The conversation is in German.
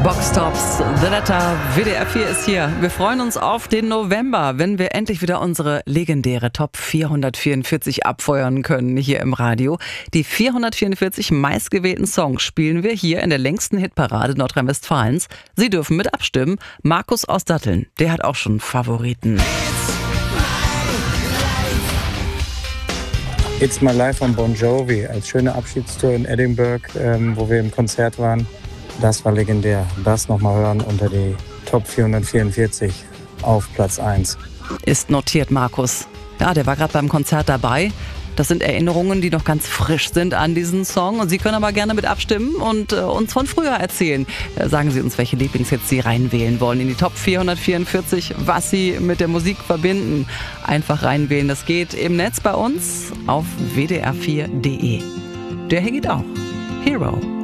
Boxtops, The Letter, WDR 4 ist hier. Wir freuen uns auf den November, wenn wir endlich wieder unsere legendäre Top 444 abfeuern können hier im Radio. Die 444 meistgewählten Songs spielen wir hier in der längsten Hitparade Nordrhein-Westfalens. Sie dürfen mit abstimmen. Markus aus Datteln, der hat auch schon Favoriten. It's My Life von Bon Jovi als schöne Abschiedstour in Edinburgh, wo wir im Konzert waren. Das war legendär. Das nochmal hören unter die Top 444 auf Platz 1. Ist notiert, Markus. Ja, der war gerade beim Konzert dabei. Das sind Erinnerungen, die noch ganz frisch sind an diesen Song. Und Sie können aber gerne mit abstimmen und uns von früher erzählen. Sagen Sie uns, welche Lieblingshits Sie reinwählen wollen in die Top 444, was Sie mit der Musik verbinden. Einfach reinwählen, das geht im Netz bei uns auf wdr4.de. Der hier geht auch. Hero.